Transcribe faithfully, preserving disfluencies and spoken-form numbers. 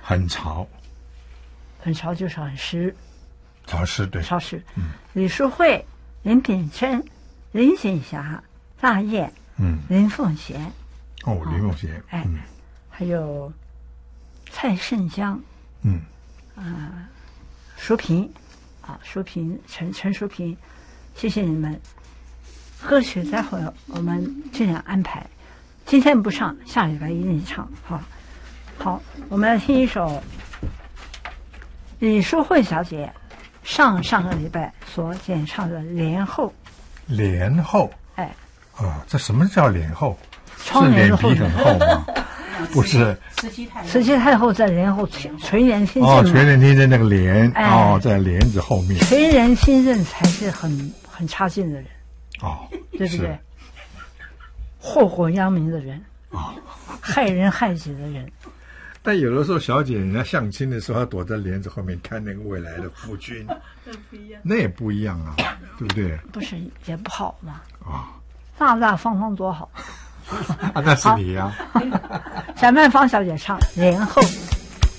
很潮， 很潮就是很湿， 潮湿对。 潮湿。 嗯， 李淑慧、林炳琛、林锦霞、大雁， 嗯， 林凤贤， 哦，林凤贤， 哎， 嗯还有蔡胜江， 嗯， 啊，淑萍，啊，淑萍，陈陈淑萍，谢谢你们。歌曲待会儿我们尽量安排，今天不唱，下礼拜一定唱。好，好，我们来听一首李淑慧小姐上上个礼拜所演唱的《莲后》。 莲后， 哎， 啊，这什么叫莲后？ 窗是脸皮帘的后面很厚吗？不是， 慈禧太后， 慈禧太后在莲后垂垂帘听哦， 政嘛， 垂帘听政那个帘， 哎哦，在帘子后面， 垂帘听政才是很很差劲的人， 哦， 对不对是？ 祸国殃民的人， 哦， 害人害己的人。 但有的时候，小姐人家相亲的时候，她躲在帘子后面看那个未来的夫君， 这不一样。 那也不一样啊，对不对？ 不是也不好吗？ 啊， 大大方方多好。 啊，那是你呀、 小曼芳小姐唱《莲后》。